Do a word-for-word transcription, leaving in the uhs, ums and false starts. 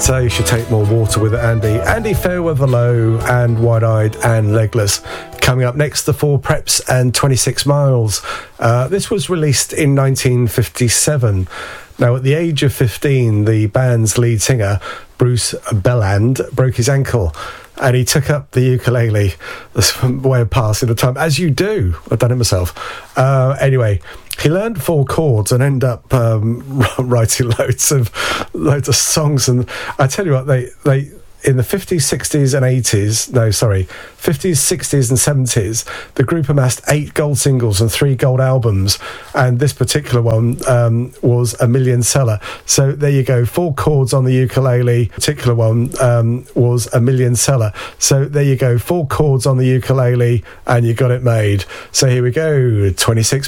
So you should take more water with it, Andy. Andy Fairweather Low and Wide Eyed and Legless. Coming up next, The Four Preps and twenty-six miles. Uh, this was released in nineteen fifty-seven. Now, at the age of fifteen, the band's lead singer, Bruce Belland, broke his ankle and he took up the ukulele. That's a way of passing the time, as you do. I've done it myself. Uh, anyway, he learned four chords and ended up um, writing loads of loads of songs. And I tell you what, they they in the fifties, sixties and eighties, no, sorry, fifties, sixties and seventies, the group amassed eight gold singles and three gold albums, and this particular one um, was a million seller. So there you go, four chords on the ukulele, particular one um, was a million seller. So there you go, four chords on the ukulele, and you got it made. So here we go, twenty-six